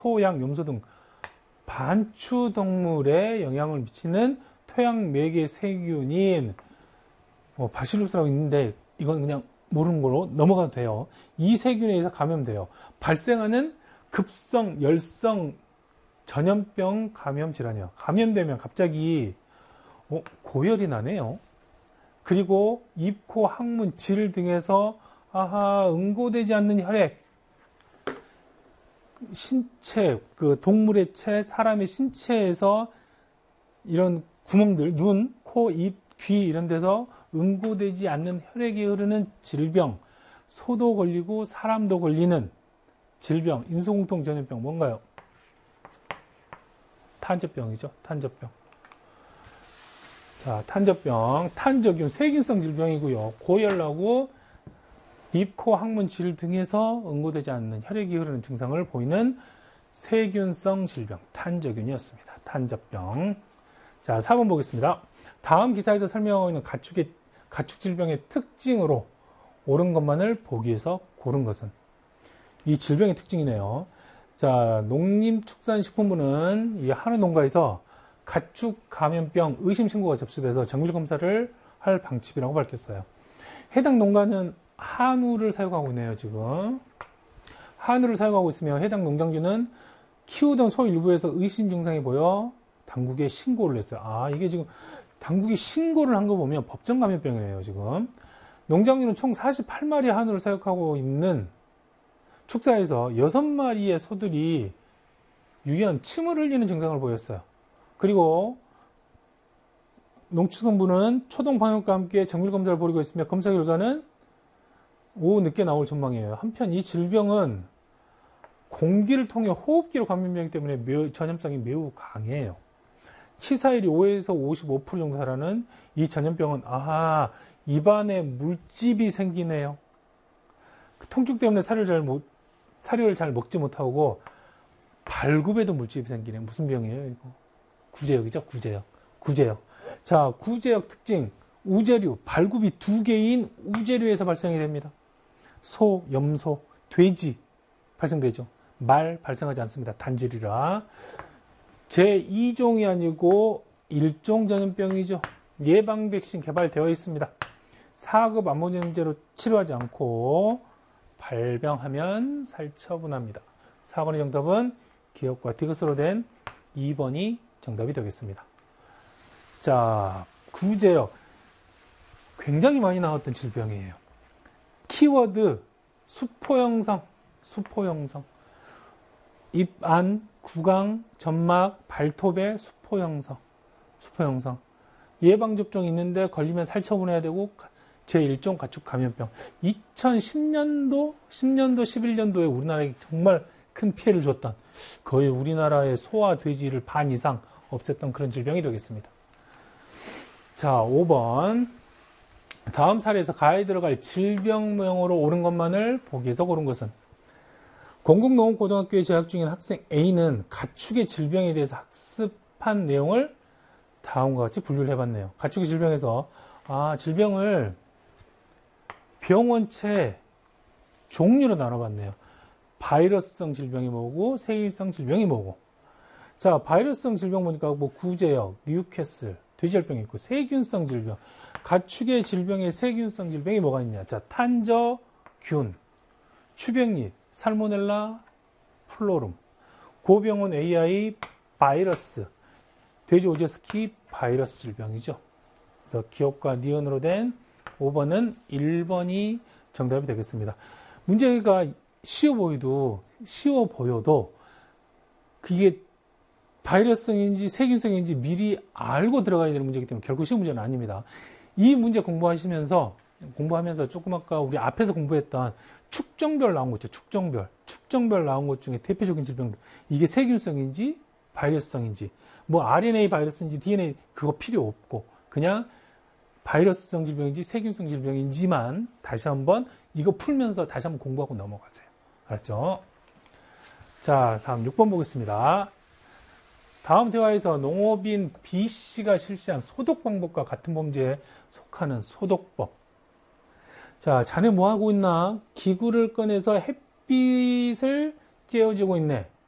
소, 양, 염소 등 반추동물에 영향을 미치는 토양 매개 세균인 바실루스라고 있는데 이건 그냥 모르는 걸로 넘어가도 돼요. 이 세균에 의해서 감염돼요. 발생하는 급성, 열성 전염병 감염 질환이요. 감염되면 갑자기 고열이 나네요. 그리고 입, 코, 항문, 질 등에서 응고되지 않는 혈액, 신체, 그 동물의 체, 사람의 신체에서 이런 구멍들, 눈, 코, 입, 귀 이런 데서 응고되지 않는 혈액이 흐르는 질병, 소도 걸리고 사람도 걸리는 질병, 인수공통 전염병 뭔가요? 탄저병이죠. 탄저병. 자, 탄저병, 탄저균, 세균성 질병이고요. 고열나고 입, 코, 항문, 질 등에서 응고되지 않는 혈액이 흐르는 증상을 보이는 세균성 질병, 탄저균이었습니다. 탄저병. 자, 4번 보겠습니다. 다음 기사에서 설명하고 있는 가축 질병의 특징으로 옳은 것만을 보기 위해서 고른 것은? 이 질병의 특징이네요. 자, 농림축산식품부는 이 한우 농가에서 가축 감염병 의심 신고가 접수돼서 정밀 검사를 할 방침이라고 밝혔어요. 해당 농가는 한우를 사육하고 있네요, 지금. 한우를 사육하고 있으며 해당 농장주는 키우던 소 일부에서 의심 증상이 보여 당국에 신고를 했어요. 이게 지금 당국이 신고를 한 거 보면 법정 감염병이네요, 지금. 농장주는 총 48마리 한우를 사육하고 있는 축사에서 6마리의 소들이 유연, 침을 흘리는 증상을 보였어요. 그리고 농축성부는 초동 방역과 함께 정밀검사를 벌이고 있으며 검사 결과는 오후 늦게 나올 전망이에요. 한편 이 질병은 공기를 통해 호흡기로 감염되기 때문에 전염성이 매우 강해요. 치사율이 5에서 55% 정도 달하는 이 전염병은 입안에 물집이 생기네요. 그 통증 때문에 사료를 잘 먹지 못하고 발굽에도 물집이 생기네. 무슨 병이에요, 이거? 구제역이죠, 구제역. 자, 구제역 특징. 우제류, 발굽이 2개인 우제류에서 발생이 됩니다. 소, 염소, 돼지 발생되죠. 말 발생하지 않습니다. 단지류라. 제2종이 아니고 1종 전염병이죠. 예방 백신 개발되어 있습니다. 4급 암호전제로 치료하지 않고 발병하면 살처분합니다. 4번의 정답은 기역과 디귿으로 된 2번이 정답이 되겠습니다. 자, 구제역. 굉장히 많이 나왔던 질병이에요. 키워드, 수포형성. 입 안, 구강, 점막, 발톱의 수포형성. 예방접종이 있는데 걸리면 살처분해야 되고, 제1종 가축 감염병. 2010년도, 11년도에 우리나라에 정말 큰 피해를 줬던, 거의 우리나라의 소와 돼지를 반 이상 없앴던 그런 질병이 되겠습니다. 자, 5번. 다음 사례에서 가에 들어갈 질병명으로 옳은 것만을 보기 위해서 고른 것은? 공국농업고등학교에 재학 중인 학생 A는 가축의 질병에 대해서 학습한 내용을 다음과 같이 분류를 해봤네요. 가축의 질병에서 질병을 병원체 종류로 나눠봤네요. 바이러스성 질병이 뭐고 세균성 질병이 뭐고. 자, 바이러스성 질병 보니까 구제역, 뉴캐슬, 돼지열병이 있고 세균성 질병. 가축의 질병에 세균성 질병이 뭐가 있냐? 자, 탄저균, 추병리, 살모넬라, 플로름, 고병원 AI 바이러스, 돼지 오제스키 바이러스 질병이죠. 그래서 기억과 니은으로 된 5번은 1번이 정답이 되겠습니다. 문제가 쉬워 보여도 그게 바이러스성인지 세균성인지 미리 알고 들어가야 되는 문제이기 때문에 결국 쉬운 문제는 아닙니다. 이 문제 공부하면서 조금 아까 우리 앞에서 공부했던 축정별 나온 거 있죠. 축정별 나온 것 중에 대표적인 질병들. 이게 세균성인지 바이러스성인지, RNA 바이러스인지 DNA 그거 필요 없고 그냥 바이러스성 질병인지 세균성 질병인지만 다시 한번 이거 풀면서 다시 한번 공부하고 넘어가세요. 알았죠? 자, 다음 6번 보겠습니다. 다음 대화에서 농업인 B씨가 실시한 소독 방법과 같은 범죄에 속하는 소독법. 자, 자네 뭐 하고 있나? 기구를 꺼내서 햇빛을 쬐어주고 있네.